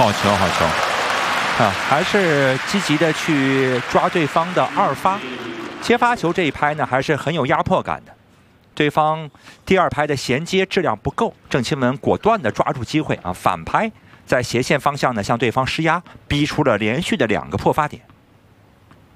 好球，好球！啊，还是积极的去抓对方的2发，接发球这一拍呢，还是很有压迫感的。对方第2拍的衔接质量不够，郑钦文果断的抓住机会啊，反拍在斜线方向呢向对方施压，逼出了连续的2个破发点。